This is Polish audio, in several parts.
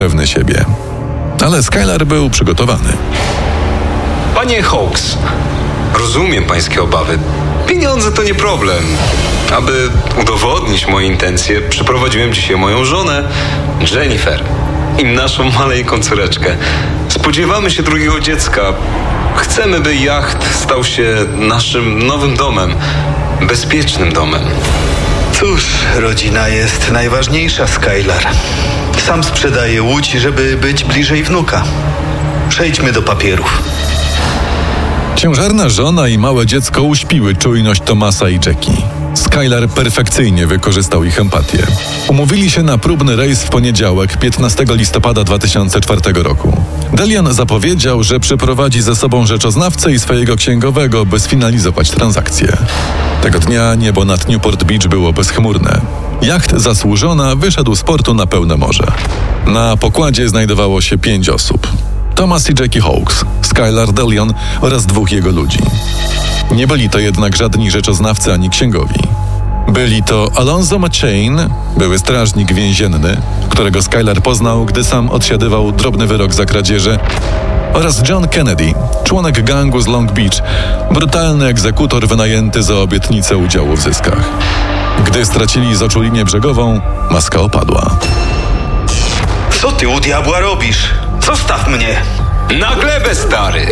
pewny siebie. Ale Skylar był przygotowany. Panie Hawks, rozumiem pańskie obawy. Pieniądze to nie problem. Aby udowodnić moje intencje, przyprowadziłem dzisiaj moją żonę, Jennifer, i naszą maleńką córeczkę. Spodziewamy się drugiego dziecka. Chcemy, by jacht stał się naszym nowym domem, bezpiecznym domem. Cóż, rodzina jest najważniejsza, Skylar. Sam sprzedaję łódź, żeby być bliżej wnuka. Przejdźmy do papierów. Ciężarna żona i małe dziecko uśpiły czujność Thomasa i Jackie. Skylar perfekcyjnie wykorzystał ich empatię. Umówili się na próbny rejs w poniedziałek, 15 listopada 2004 roku. Delion zapowiedział, że przyprowadzi ze sobą rzeczoznawcę i swojego księgowego, by sfinalizować transakcję. Tego dnia niebo nad Newport Beach było bezchmurne. Jacht Zasłużona wyszedł z portu na pełne morze. Na pokładzie znajdowało się 5 osób. Thomas i Jackie Hawks, Skylar Delion oraz 2 jego ludzi. Nie byli to jednak żadni rzeczoznawcy ani księgowi. Byli to Alonzo McChain, były strażnik więzienny, którego Skylar poznał, gdy sam odsiadywał drobny wyrok za kradzieże, oraz John Kennedy, członek gangu z Long Beach, brutalny egzekutor wynajęty za obietnicę udziału w zyskach. Gdy stracili z oczu linię brzegową, maska opadła. Co ty u diabła robisz? Zostaw mnie! Na glebę, stary!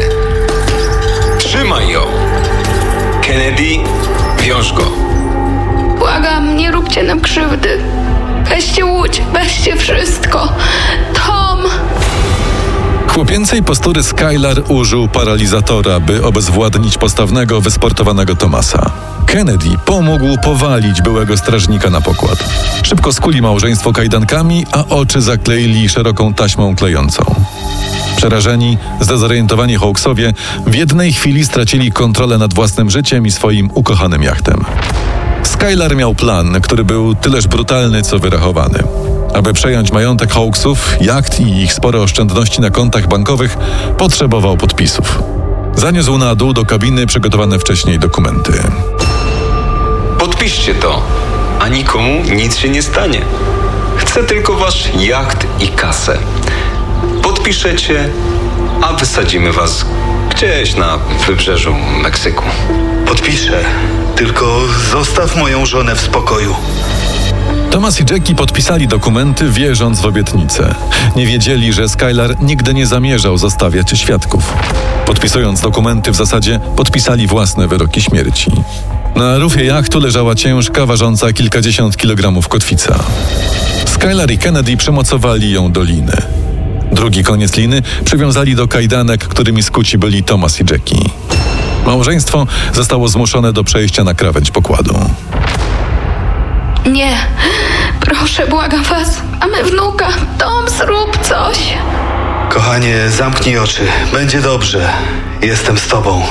Trzymaj ją! Kennedy, wiąż go. Błagam, nie róbcie nam krzywdy. Weźcie łódź, weźcie wszystko. Tom! Chłopięcej postury Skylar użył paralizatora, by obezwładnić postawnego, wysportowanego Thomasa. Kennedy pomógł powalić byłego strażnika na pokład. Szybko skuli małżeństwo kajdankami, a oczy zakleili szeroką taśmą klejącą. Przerażeni, zdezorientowani Hawksowie w jednej chwili stracili kontrolę nad własnym życiem i swoim ukochanym jachtem. Skylar miał plan, który był tyleż brutalny, co wyrachowany. Aby przejąć majątek Hawksów, jacht i ich spore oszczędności na kontach bankowych, potrzebował podpisów. Zaniósł na dół do kabiny przygotowane wcześniej dokumenty. Podpiszcie to, a nikomu nic się nie stanie. Chcę tylko wasz jacht i kasę. Podpiszecie, a wysadzimy was gdzieś na wybrzeżu Meksyku. Podpiszę, tylko zostaw moją żonę w spokoju. Thomas i Jackie podpisali dokumenty, wierząc w obietnicę. Nie wiedzieli, że Skylar nigdy nie zamierzał zostawiać świadków. Podpisując dokumenty, w zasadzie podpisali własne wyroki śmierci. Na rufie jachtu leżała ciężka, ważąca kilkadziesiąt kilogramów kotwica. Skylar i Kennedy przymocowali ją do liny. Drugi koniec liny przywiązali do kajdanek, którymi skuci byli Thomas i Jackie. Małżeństwo zostało zmuszone do przejścia na krawędź pokładu. Nie, proszę, błagam was. Mamy wnuka. Tom, zrób coś. Kochanie, zamknij oczy. Będzie dobrze. Jestem z tobą.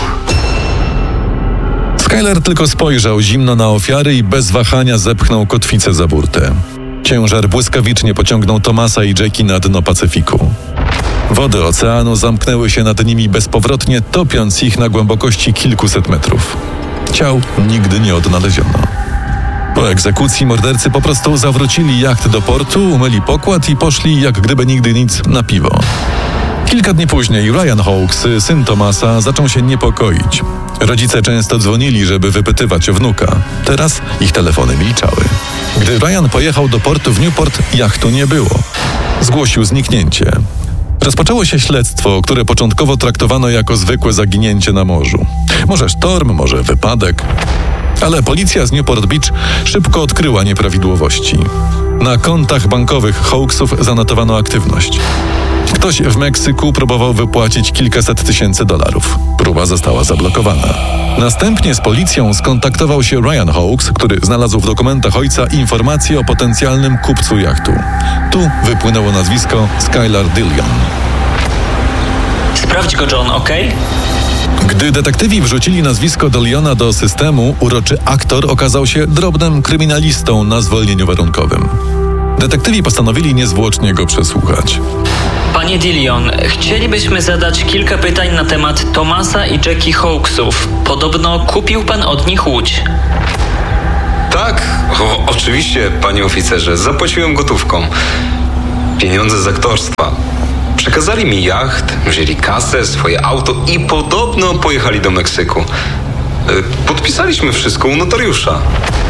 Skylar tylko spojrzał zimno na ofiary i bez wahania zepchnął kotwicę za burtę. Ciężar błyskawicznie pociągnął Thomasa i Jackie na dno Pacyfiku. Wody oceanu zamknęły się nad nimi bezpowrotnie, topiąc ich na głębokości kilkuset metrów. Ciał nigdy nie odnaleziono. Po egzekucji mordercy po prostu zawrócili jacht do portu, umyli pokład i poszli, jak gdyby nigdy nic, na piwo. Kilka dni później Ryan Hawks, syn Thomasa, zaczął się niepokoić. Rodzice często dzwonili, żeby wypytywać o wnuka. Teraz ich telefony milczały. Gdy Ryan pojechał do portu w Newport, jachtu nie było. Zgłosił zniknięcie. Rozpoczęło się śledztwo, które początkowo traktowano jako zwykłe zaginięcie na morzu. Może sztorm, może wypadek. Ale policja z Newport Beach szybko odkryła nieprawidłowości. Na kontach bankowych Hawksów zanotowano aktywność. Ktoś w Meksyku próbował wypłacić kilkaset tysięcy dolarów. Próba została zablokowana. Następnie z policją skontaktował się Ryan Hawks, który znalazł w dokumentach ojca informacje o potencjalnym kupcu jachtu. Tu wypłynęło nazwisko Skylar Delion. Sprawdź go, John, okej? Gdy detektywi wrzucili nazwisko Deliona do systemu, uroczy aktor okazał się drobnym kryminalistą na zwolnieniu warunkowym. Detektywi postanowili niezwłocznie go przesłuchać. Panie Delion, chcielibyśmy zadać kilka pytań na temat Thomasa i Jackie Hawksów. Podobno kupił pan od nich łódź. Tak, oczywiście, panie oficerze, zapłaciłem gotówką. pieniądze z aktorstwa. Przekazali mi jacht, wzięli kasę, swoje auto i podobno pojechali do Meksyku. Podpisaliśmy wszystko u notariusza.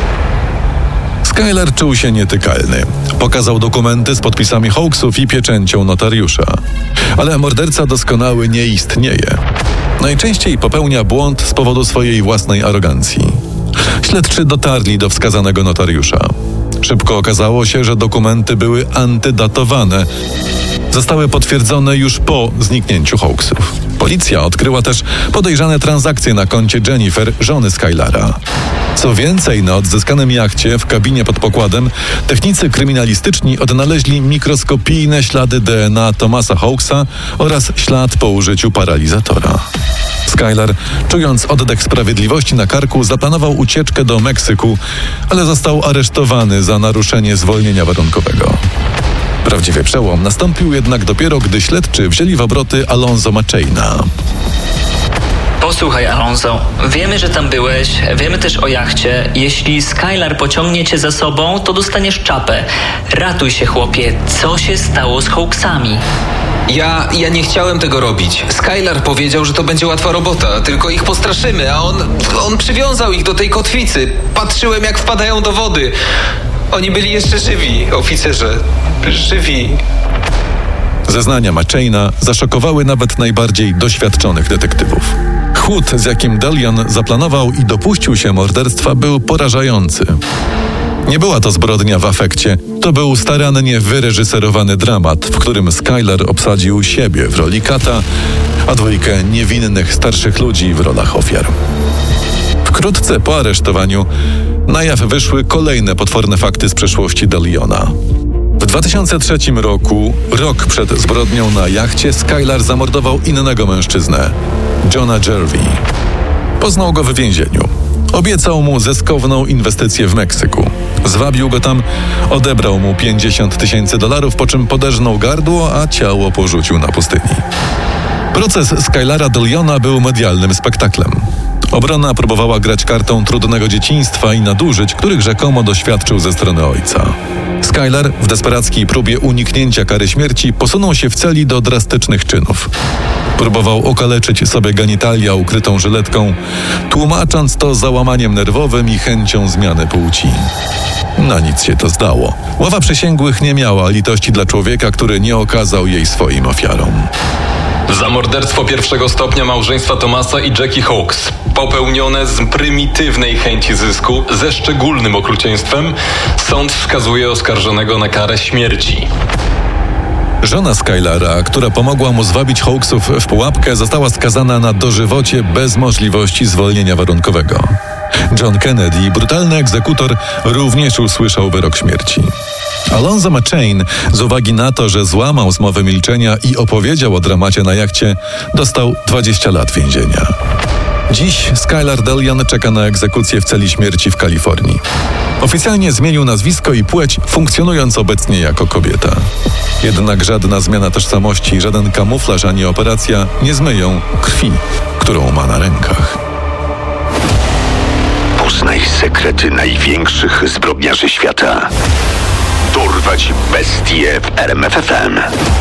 Skylar czuł się nietykalny. Pokazał dokumenty z podpisami Hawksów i pieczęcią notariusza. Ale morderca doskonały nie istnieje. Najczęściej popełnia błąd z powodu swojej własnej arogancji. Śledczy dotarli do wskazanego notariusza. Szybko okazało się, że dokumenty były antydatowane. Zostały potwierdzone już po zniknięciu Hawksów. Policja odkryła też podejrzane transakcje na koncie Jennifer, żony Skylara. Co więcej, na odzyskanym jachcie w kabinie pod pokładem technicy kryminalistyczni odnaleźli mikroskopijne ślady DNA Thomasa Hawksa oraz ślad po użyciu paralizatora. Skylar, czując oddech sprawiedliwości na karku, zaplanował ucieczkę do Meksyku, ale został aresztowany za naruszenie zwolnienia warunkowego. Prawdziwy przełom nastąpił jednak dopiero, gdy śledczy wzięli w obroty Alonzo Machaina. Posłuchaj, Alonso, wiemy, że tam byłeś, wiemy też o jachcie. Jeśli Skylar pociągnie cię za sobą, to dostaniesz czapę. Ratuj się, chłopie. Co się stało z Hawksami? Ja nie chciałem tego robić. Skylar powiedział, że to będzie łatwa robota, tylko ich postraszymy, a on przywiązał ich do tej kotwicy. Patrzyłem, jak wpadają do wody. Oni byli jeszcze żywi, oficerze. Żywi. Zeznania Machaina zaszokowały nawet najbardziej doświadczonych detektywów. Chłód, z jakim Delion zaplanował i dopuścił się morderstwa, był porażający. Nie była to zbrodnia w afekcie, to był starannie wyreżyserowany dramat, w którym Skylar obsadził siebie w roli kata, a dwójkę niewinnych starszych ludzi w rolach ofiar. Wkrótce po aresztowaniu na jaw wyszły kolejne potworne fakty z przeszłości Deliona. W 2003 roku, rok przed zbrodnią na jachcie, Skylar zamordował innego mężczyznę, Johna Jervey. Poznał go w więzieniu. Obiecał mu zyskowną inwestycję w Meksyku. Zwabił go tam, odebrał mu $50,000, po czym poderżnął gardło, a ciało porzucił na pustyni. Proces Skylara Deliona był medialnym spektaklem. Obrona próbowała grać kartą trudnego dzieciństwa i nadużyć, których rzekomo doświadczył ze strony ojca. Skylar w desperackiej próbie uniknięcia kary śmierci posunął się w celi do drastycznych czynów. Próbował okaleczyć sobie genitalia ukrytą żyletką, tłumacząc to załamaniem nerwowym i chęcią zmiany płci. Na nic się to zdało. Ława przysięgłych nie miała litości dla człowieka, który nie okazał jej swoim ofiarom. Za morderstwo pierwszego stopnia małżeństwa Thomasa i Jackie Hawks, popełnione z prymitywnej chęci zysku, ze szczególnym okrucieństwem, sąd skazuje oskarżonego na karę śmierci. Żona Skylara, która pomogła mu zwabić Hawksów w pułapkę, została skazana na dożywocie bez możliwości zwolnienia warunkowego. John Kennedy, brutalny egzekutor, również usłyszał wyrok śmierci. Alonzo Machain, z uwagi na to, że złamał zmowę milczenia i opowiedział o dramacie na jachcie, dostał 20 lat więzienia. Dziś Skylar Delion czeka na egzekucję w celi śmierci w Kalifornii. Oficjalnie zmienił nazwisko i płeć, funkcjonując obecnie jako kobieta. Jednak żadna zmiana tożsamości, żaden kamuflaż ani operacja nie zmyją krwi, którą ma na rękach. Poznaj sekrety największych zbrodniarzy świata. Dorwać bestie w RMF FM.